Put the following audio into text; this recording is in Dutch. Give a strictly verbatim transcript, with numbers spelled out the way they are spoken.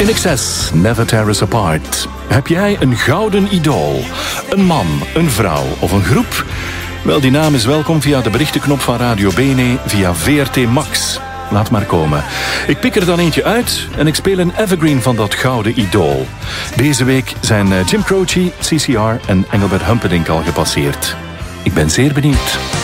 In Excess, Never Tear Us Apart. Heb jij een gouden idool? Een man, een vrouw of een groep? Wel, die naam is welkom via de berichtenknop van Radio Bene via V R T Max. Laat maar komen. Ik pik er dan eentje uit en ik speel een evergreen van dat gouden idool. Deze week zijn Jim Croce, C C R en Engelbert Humperdinck al gepasseerd. Ik ben zeer benieuwd.